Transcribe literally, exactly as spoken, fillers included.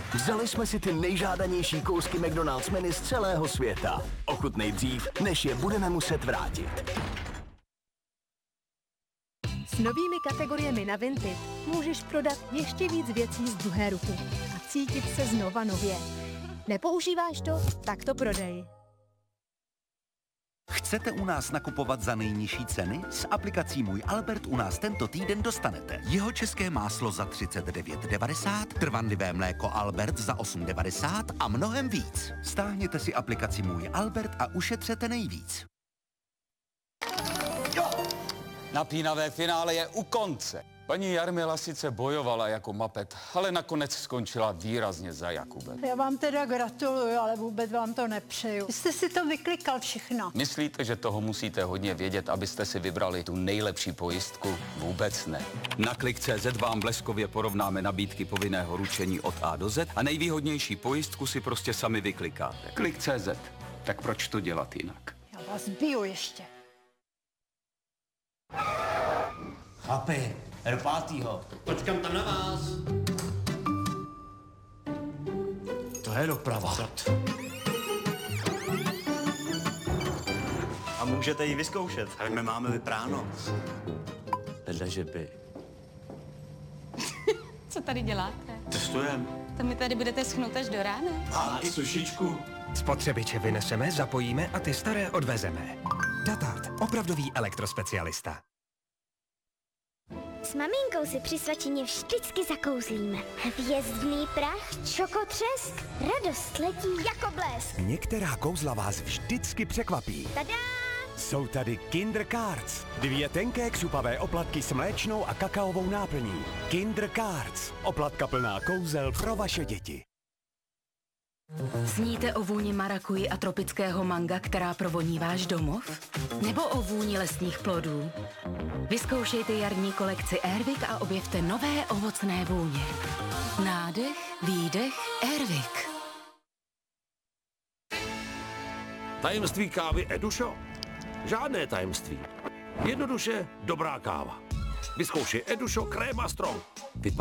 Vzali jsme si ty nejžádanější kousky McDonald's menu z celého světa. Ochutnej dřív, než je budeme muset vrátit. S novými kategoriemi na Vinted můžeš prodat ještě víc věcí z druhé ruky a cítit se znova nově. Nepoužíváš to? Tak to prodej. Chcete u nás nakupovat za nejnižší ceny? S aplikací Můj Albert u nás tento týden dostanete jeho české máslo za třicet devět devadesát, trvanlivé mléko Albert za osm devadesát a mnohem víc. Stáhněte si aplikaci Můj Albert a ušetřete nejvíc. Napínavé finále je u konce. Paní Jarmila sice bojovala jako mapet, ale nakonec skončila výrazně za Jakubem. Já vám teda gratuluju, ale vůbec vám to nepřeju. Vy jste si to vyklikal všechno. Myslíte, že toho musíte hodně vědět, abyste si vybrali tu nejlepší pojistku? Vůbec ne. Na Klik tečka cé zet vám bleskově porovnáme nabídky povinného ručení od A do Z a nejvýhodnější pojistku si prostě sami vyklikáte. Klik tečka cé zet. Tak proč to dělat jinak? Já vás biju ještě. Chlapi, Rpátýho. Počkám tam na vás. To je doprava. A můžete ji vyzkoušet, ale my máme vypráno. Vedle že by. Co tady děláte? Testujem. To mi tady budete schnout až do rána? A i sušičku. Spotřebiče vyneseme, zapojíme a ty staré odvezeme. Datart, opravdový elektrospecialista. S maminkou si při svačině vždycky zakouzlíme. Hvězdný prach, čokotřesk, radost letí jako blesk. Některá kouzla vás vždycky překvapí. Tada! Jsou tady Kinder Cards. Dvě tenké křupavé oplatky s mléčnou a kakaovou náplní. Kinder Cards. Oplatka plná kouzel pro vaše děti. Sníte o vůni marakuji a tropického manga, která provoní váš domov? Nebo o vůni lesních plodů? Vyzkoušejte jarní kolekci Airwick a objevte nové ovocné vůně. Nádech, výdech, Airwick. Tajemství kávy Edušo? Žádné tajemství. Jednoduše dobrá káva. Vyzkoušej Edušo Créma Strong.